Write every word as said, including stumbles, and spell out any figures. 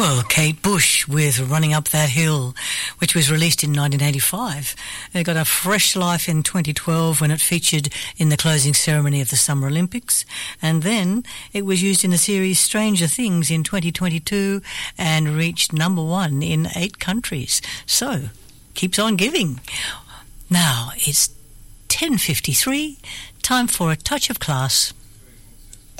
Well, Kate Bush with Running Up That Hill, which was released in nineteen eighty-five. It got a fresh life in twenty twelve when it featured in the closing ceremony of the Summer Olympics. And then it was used in the series Stranger Things in twenty twenty-two and reached number one in eight countries. So, keeps on giving. Now, it's ten fifty-three, time for A Touch of Class.